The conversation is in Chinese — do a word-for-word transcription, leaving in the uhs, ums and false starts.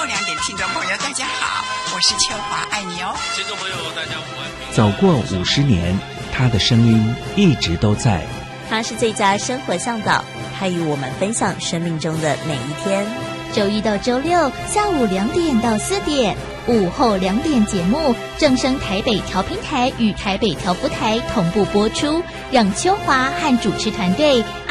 两点听众朋友大家好，我是秋华，爱你哦。 听众朋友大家午安。 走过五十年，他的声音一直都在。 他是最佳生活向导，他与我们分享生命中的每一天。 周一到周六下午两点到四点，午后两点节目正声台北调频台与台北调布台同步播出，让秋华和主持团队